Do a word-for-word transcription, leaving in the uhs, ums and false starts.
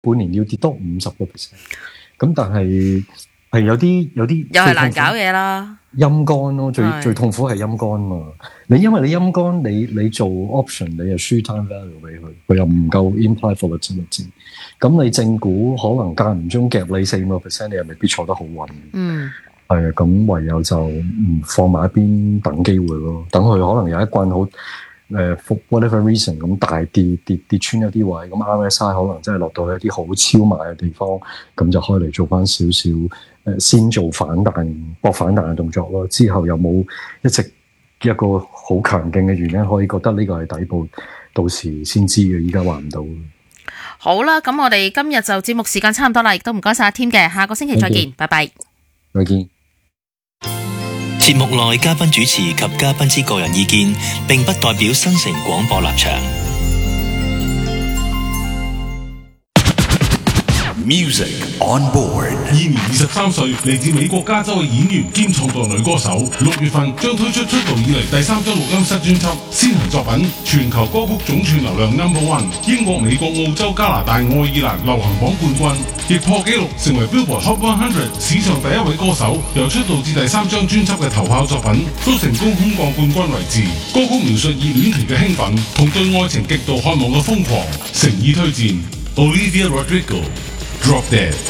半年要跌多五十個 percent。咁但係係有啲有啲又係難搞嘢啦。 陰乾咯，最最痛苦係陰乾嘛。你因為你陰乾，你你做 option， 你又輸 time value 俾佢，佢又唔夠 implied volatility。咁你正股可能間唔中夾你四五個 percent， 你又未必坐得好穩。 嗯， 係啊，咁唯有就唔放埋一邊等機會咯，等佢可能有一棍好誒、呃、for whatever reason 咁大跌跌跌穿一啲位，咁 R S I 可能真係落到一啲好超賣嘅地方，咁就開嚟做翻少少誒先做反彈搏反彈嘅動作咯。之後有冇一直一個好強勁嘅原因可以覺得呢個係底部，到時先知嘅，依家話唔到。 好啦，咁我哋今日就節目時間差唔多啦，亦都唔該晒阿 Tim 嘅，下個星期再見，拜拜。 再見。 節目內嘉賓主持及嘉賓之個人意見，並不代表新城廣播立場。 Music on board。 現年二十三歲，嚟自美國加州嘅演員兼創作女歌手，六月份將推出出道以嚟第三張錄音室專輯，先行作品全球歌曲總串流量 number one， 英國、美國、澳洲、加拿大、愛爾蘭流行榜冠軍，亦破紀錄成為 Billboard Hot one hundred 史上第一位歌手。由出道至第三張專輯嘅頭炮作品，都成功空降冠軍位置。歌曲描述熱戀期嘅興奮同對愛情極度渴望嘅瘋狂，誠意推薦 Olivia Rodrigo。Drop Dead。